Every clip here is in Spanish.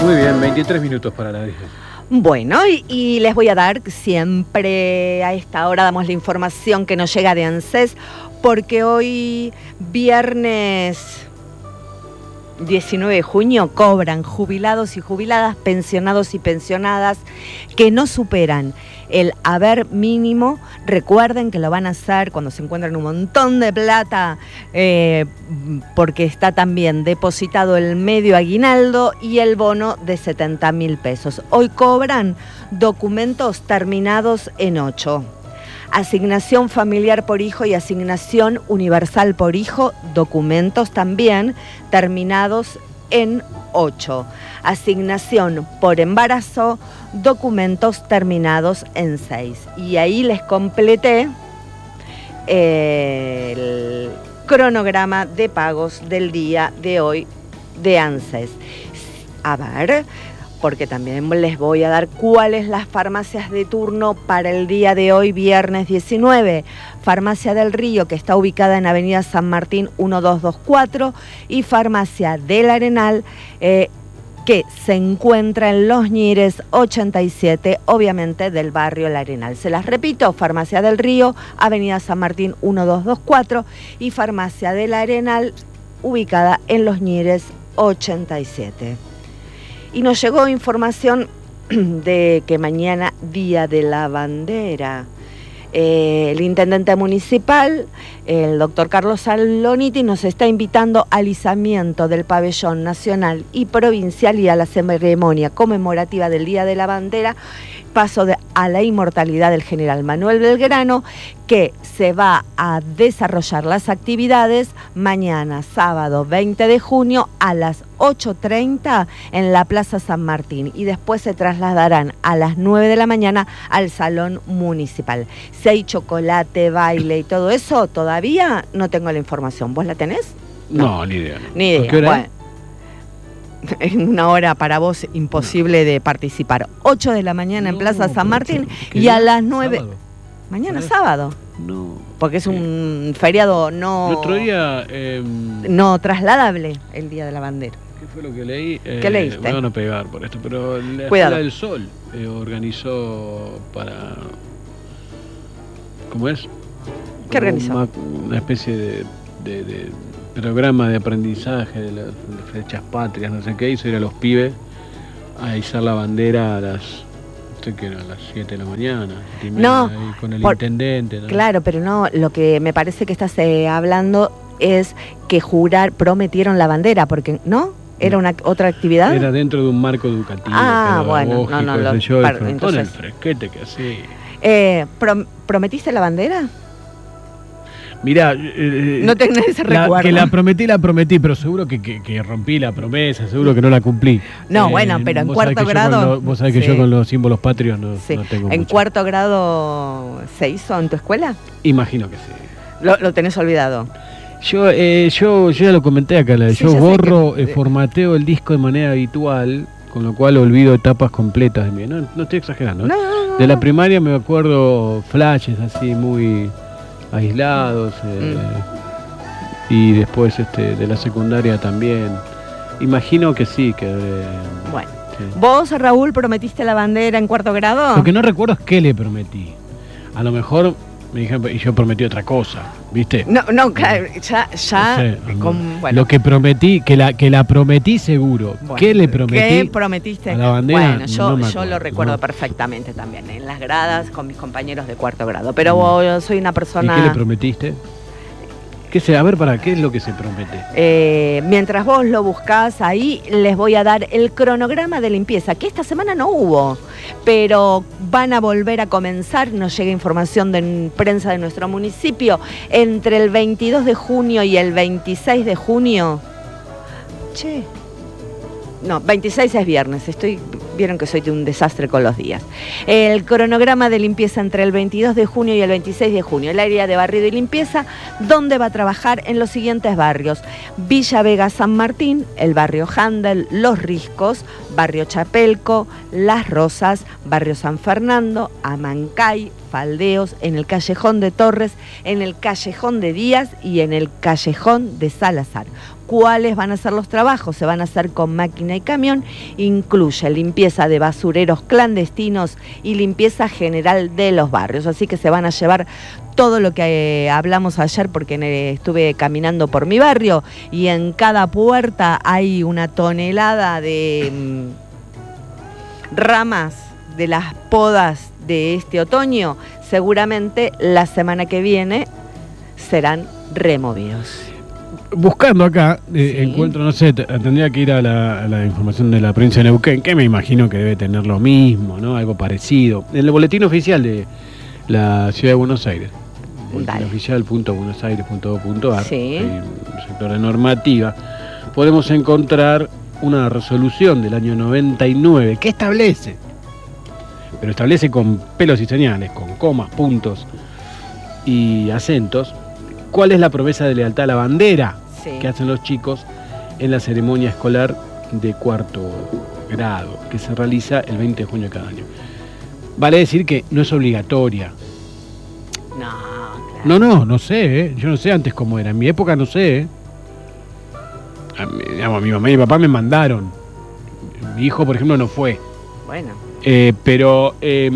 Muy bien, 23 minutos para la 10. Bueno, y les voy a dar siempre a esta hora, damos la información que nos llega de ANSES, porque hoy, viernes 19 de junio, cobran jubilados y jubiladas, pensionados y pensionadas que no superan el haber mínimo. Recuerden que lo van a hacer cuando se encuentran un montón de plata, porque está también depositado el medio aguinaldo y el bono de 70.000 pesos. Hoy cobran documentos terminados en 8. Asignación familiar por hijo y asignación universal por hijo, documentos también terminados en 8. Asignación por embarazo, documentos terminados en 6. Y ahí les completé el cronograma de pagos del día de hoy de ANSES. A ver, porque también les voy a dar cuáles las farmacias de turno para el día de hoy, viernes 19. Farmacia del Río, que está ubicada en Avenida San Martín 1224, y Farmacia del Arenal, que se encuentra en Los Ñires 87, obviamente del barrio El Arenal. Se las repito: Farmacia del Río, Avenida San Martín 1224, y Farmacia del Arenal, ubicada en Los Ñires 87. Y nos llegó información de que mañana, Día de la Bandera, el intendente municipal, el doctor Carlos Saloniti, nos está invitando al izamiento del pabellón nacional y provincial y a la ceremonia conmemorativa del Día de la Bandera, paso a la inmortalidad del general Manuel Belgrano, que se va a desarrollar las actividades mañana, sábado 20 de junio, a las 8:30 en la Plaza San Martín, y después se trasladarán a las 9 de la mañana al Salón Municipal. Si hay chocolate, baile y todo eso, todavía no tengo la información. ¿Vos la tenés? No, ni idea. No. Ni idea. ¿A qué hora? Bueno, en una hora para vos imposible de participar. 8 de la mañana en Plaza San Martín, y a las 9... ¿Sábado? Mañana sábado. No. Porque es un feriado no... El otro día... no trasladable, el Día de la Bandera. ¿Qué fue lo que leí? ¿Qué leíste? Me van a pegar por esto, pero la Cuidado. Escuela del Sol organizó para... ¿Cómo es? ¿Qué organizó? Una especie de programa de aprendizaje de las fechas patrias, no sé qué, hizo ir a los pibes a izar la bandera a las... que era a las 7 de la mañana, no, ahí con el intendente, ¿no? Claro, pero no, lo que me parece que estás hablando es que prometieron la bandera, porque ¿no? ¿Era otra actividad? Era dentro de un marco educativo. Ah, bueno, no, entonces... Con el fresquete que así. ¿Prometiste la bandera? Mirá, no tenés ese recuerdo. Que la prometí, pero seguro que rompí la promesa, seguro que no la cumplí. No, bueno, pero en cuarto grado... Vos sabés que yo con los símbolos patrios no tengo ¿En mucho. cuarto grado se hizo en tu escuela? Imagino que sí. ¿Lo tenés olvidado? Yo ya lo comenté acá, yo borro, formateo el disco de manera habitual, con lo cual olvido etapas completas de mí. No estoy exagerando. No. De la primaria me acuerdo flashes así muy aislados, y después de la secundaria también. Imagino que sí, que... bueno. Sí. ¿Vos, Raúl, prometiste la bandera en cuarto grado? Lo que no recuerdo es qué le prometí. A lo mejor me dijeron, y yo prometí otra cosa, ¿viste? No, claro, ya no sé, bueno. Lo que prometí, que la prometí seguro. Bueno, ¿Qué le prometí? ¿Qué prometiste? A la bandera, bueno, yo lo recuerdo perfectamente también, en las gradas con mis compañeros de cuarto grado. Pero yo soy una persona... ¿Y qué le prometiste? A ver, ¿qué es lo que se promete? Mientras vos lo buscás ahí, les voy a dar el cronograma de limpieza, que esta semana no hubo, pero van a volver a comenzar. Nos llega información de prensa de nuestro municipio. Entre el 22 de junio y el 26 de junio... No, 26 es viernes, vieron que soy de un desastre con los días. El cronograma de limpieza entre el 22 de junio y el 26 de junio. El área de barrido y limpieza, donde va a trabajar en los siguientes barrios: Villa Vega San Martín, el barrio Handel, Los Riscos, barrio Chapelco, Las Rosas, barrio San Fernando, Amancay, Faldeos, en el Callejón de Torres, en el Callejón de Díaz y en el Callejón de Salazar. ¿Cuáles van a ser los trabajos? Se van a hacer con máquina y camión, incluye limpieza de basureros clandestinos y limpieza general de los barrios, así que se van a llevar todo lo que hablamos ayer, porque estuve caminando por mi barrio y en cada puerta hay una tonelada de ramas de las podas de este otoño. Seguramente la semana que viene serán removidos. Buscando acá, Sí. encuentro, no sé, tendría que ir a la información de la provincia de Neuquén, que me imagino que debe tener lo mismo, ¿no? Algo parecido. En el boletín oficial de la Ciudad de Buenos Aires, boletín oficial.buenosaires.gov.ar, Sí. hay un sector de normativa, podemos encontrar una resolución del año 99 que establece, pero establece con pelos y señales, con comas, puntos y acentos, cuál es la promesa de lealtad a la bandera Sí. que hacen los chicos en la ceremonia escolar de cuarto grado, que se realiza el 20 de junio de cada año. Vale decir que no es obligatoria. No, claro. No sé, ¿eh? Yo no sé antes cómo era. En mi época no sé, ¿eh? Digamos, mi mamá y mi papá me mandaron. Mi hijo, por ejemplo, no fue. Bueno. Pero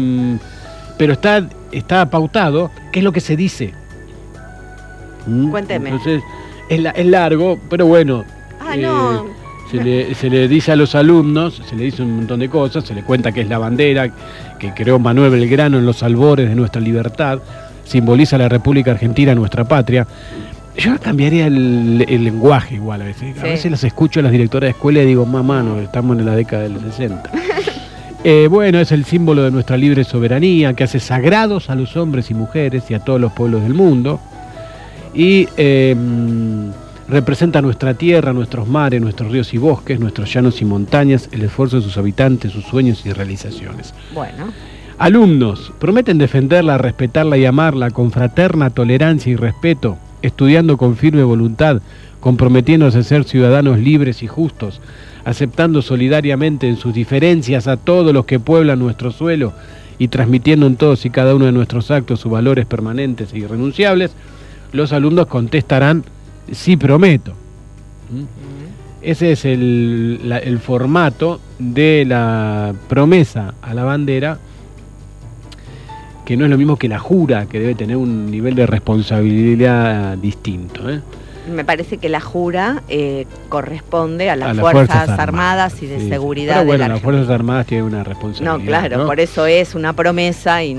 está pautado qué es lo que se dice. Cuénteme. Entonces, es largo, pero bueno. No. Se le dice a los alumnos, se le dice un montón de cosas, se le cuenta que es la bandera que creó Manuel Belgrano en los albores de nuestra libertad, simboliza la República Argentina, nuestra patria. Yo cambiaría el lenguaje igual a veces. A veces las escucho a las directoras de escuela y digo, mamá, no, estamos en la década del 60. Bueno, es el símbolo de nuestra libre soberanía que hace sagrados a los hombres y mujeres y a todos los pueblos del mundo. Y representa nuestra tierra, nuestros mares, nuestros ríos y bosques, nuestros llanos y montañas, el esfuerzo de sus habitantes, sus sueños y realizaciones. Bueno. Alumnos, prometen defenderla, respetarla y amarla con fraterna tolerancia y respeto, estudiando con firme voluntad, comprometiéndose a ser ciudadanos libres y justos, aceptando solidariamente en sus diferencias a todos los que pueblan nuestro suelo y transmitiendo en todos y cada uno de nuestros actos sus valores permanentes e irrenunciables. Los alumnos contestarán, sí prometo. Ese es el formato de la promesa a la bandera, que no es lo mismo que la jura, que debe tener un nivel de responsabilidad distinto. Me parece que la jura corresponde a las Fuerzas Fuerzas Armadas y de sí, Seguridad. Pero bueno, de la las Fuerzas Armadas tienen una responsabilidad. No, claro, por eso es una promesa y